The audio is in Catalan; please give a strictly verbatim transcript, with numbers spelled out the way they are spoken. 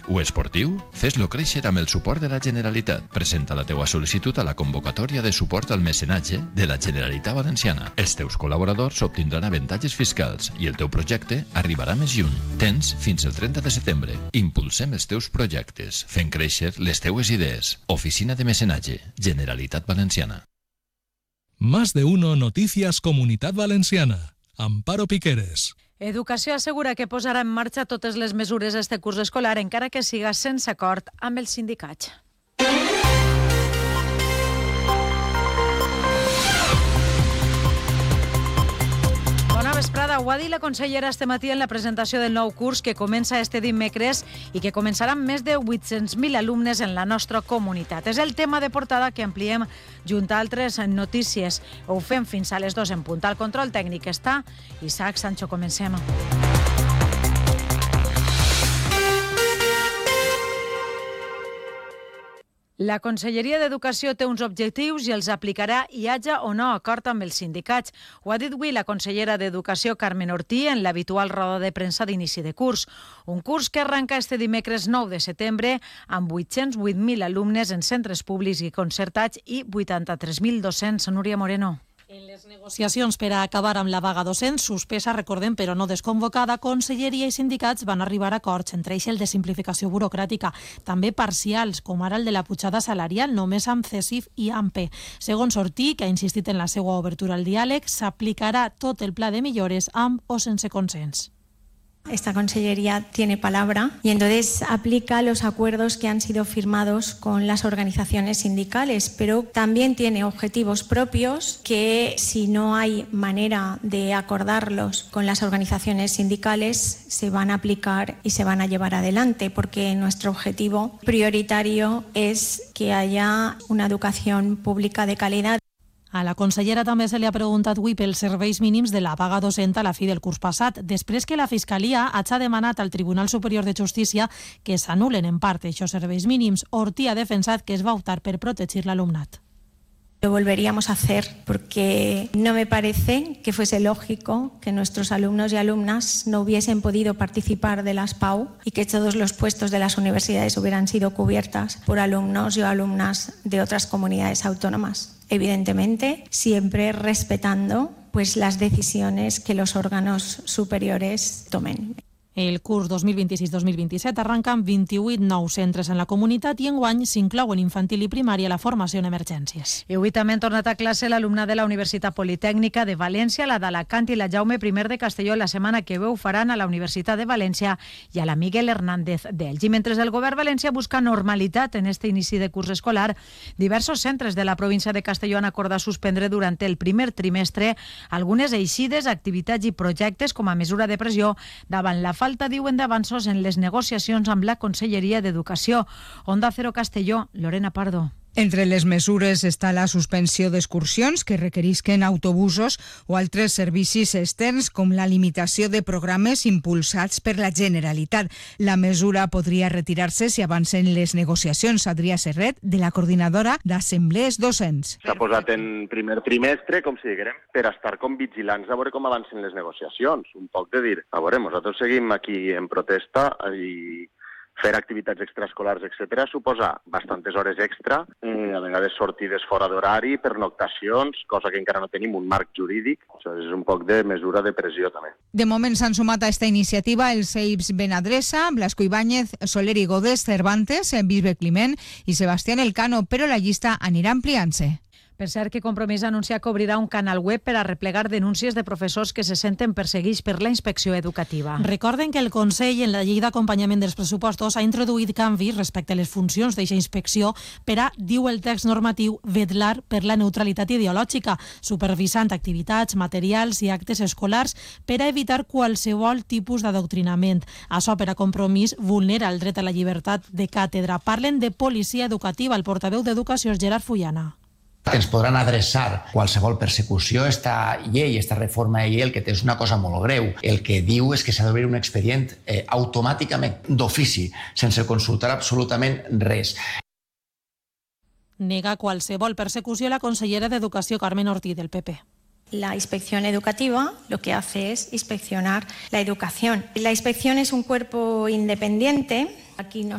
o esportiu? Fes-lo créixer amb el suport de la Generalitat. Presenta la teua sol·licitud a la convocatòria de suport al mecenatge de la Generalitat Valenciana. Els teus col·laboradors obtindran avantatges fiscals i el teu projecte arribarà més lluny. Tens fins el trenta de setembre. Impulsem els teus projectes, fent créixer les teues idees. Oficina de Mecenatge, Generalitat Valenciana. Más de uno Noticias Comunitat Valenciana. Amparo Piqueres. Educació assegura que posarà en marxa totes les mesures este curs escolar, encara que siga sense acord amb els sindicats. Bona vesprada. Ho ha dit la consellera este matí en la presentació del nou curs que comença este dimecres i que començaran més de vuit-cents mil alumnes en la nostra comunitat. És el tema de portada que ampliem junt a altres notícies. Ho fem fins a les dues en punt. Al control tècnic està Isaac Sancho. Comencem. La Conselleria d'Educació té uns objectius i els aplicarà hi haja o no acord amb els sindicats. Ho ha dit avui la consellera d'Educació Carmen Ortí en l'habitual roda de premsa d'inici de curs. Un curs que arrenca este dimecres nou de setembre amb vuit-cents vuit mil alumnes en centres públics i concertats i vuitanta-tres mil docents. Núria Moreno. En les negociacions per a acabar amb la vaga docent, suspesa, recordem, però no desconvocada, Conselleria i sindicats van arribar a acords, entre ells el de simplificació burocràtica, també parcials, com ara el de la pujada salarial, només amb C E S I F i A M P E. Segons Ortí, que ha insistit en la seva obertura al diàleg, s'aplicarà tot el pla de millores amb o sense consens. Esta consellería tiene palabra y entonces aplica los acuerdos que han sido firmados con las organizaciones sindicales, pero también tiene objetivos propios que, si no hay manera de acordarlos con las organizaciones sindicales, se van a aplicar y se van a llevar adelante, porque nuestro objetivo prioritario es que haya una educación pública de calidad. A la consellera també se li ha preguntat avui pels serveis mínims de la vaga docent a la fi del curs passat, després que la Fiscalia hagi demanat al Tribunal Superior de Justícia que s'anulen en part aquests serveis mínims. Ortí ha defensat que es va optar per protegir l'alumnat. Lo volveríamos a hacer porque no me parece que fuese lógico que nuestros alumnos y alumnas no hubiesen podido participar de las P A U y que todos los puestos de las universidades hubieran sido cubiertas por alumnos y alumnas de otras comunidades autónomas. Evidentemente, siempre respetando pues, las decisiones que los órganos superiores tomen. El curs dos mil vint-i-sis dos mil vint-i-set arranca amb vint-i-vuit nous centres en la comunitat i enguany s'inclouen infantil i primària a la formació en emergències. I avui també han tornat a classe l'alumnat de la Universitat Politècnica de València, la d'Alacant i la Jaume I de Castelló. La setmana que ve ho faran a la Universitat de València i a la Miguel Hernández d'Elx. I mentre el govern valencià busca normalitat en este inici de curs escolar, diversos centres de la província de Castelló han acordat suspendre durant el primer trimestre algunes eixides, activitats i projectes com a mesura de pressió davant la falta, diuen, d'avanços en les negociacions amb la Conselleria d'Educació. Onda Cero Castelló, Lorena Pardo. Entre les mesures està la suspensió d'excursions que requerisquen autobusos o altres servicis externs, com la limitació de programes impulsats per la Generalitat. La mesura podria retirar-se si avancen les negociacions. Adrià Serret, de la Coordinadora d'Assemblees Docents. S'ha posat en primer trimestre, com si diguem, per estar com vigilants a veure com avancen les negociacions. Un poc de dir, a veure, nosaltres seguim aquí en protesta i fer activitats extraescolars, etcètera, suposa bastantes hores extra, eh, a vegades sortides fora d'horari, pernoctacions, cosa que encara no tenim un marc jurídic. Això és un poc de mesura de pressió, també. De moment s'han sumat a esta iniciativa els C E I P S Benadresa, Blasco Ibáñez, Soler i Godes, Cervantes, Bisbe Climent i Sebastián Elcano, però la llista anirà ampliant-se. Per cert, que Compromís anuncia que obrirà un canal web per a replegar denúncies de professors que se senten perseguits per la inspecció educativa. Recorden que el Consell, en la llei d'acompanyament dels pressupostos, ha introduït canvis respecte a les funcions d'aquesta inspecció per a, diu el text normatiu, vetllar per la neutralitat ideològica, supervisant activitats, materials i actes escolars per a evitar qualsevol tipus d'adoctrinament. Això, per a Compromís, vulnera el dret a la llibertat de càtedra. Parlen de policia educativa. El portaveu d'Educació és Gerard Fullana. Ens podran adreçar qualsevol persecució. Esta llei, esta reforma de llei, el que té és una cosa molt greu. El que diu és que s'ha d'obrir un expedient eh, automàticament, d'ofici, sense consultar absolutament res. Nega qualsevol persecució la consellera d'Educació Carmen Ortí del P P. La inspección educativa lo que hace es inspeccionar la educación. La inspección es un cuerpo independiente. Aquí no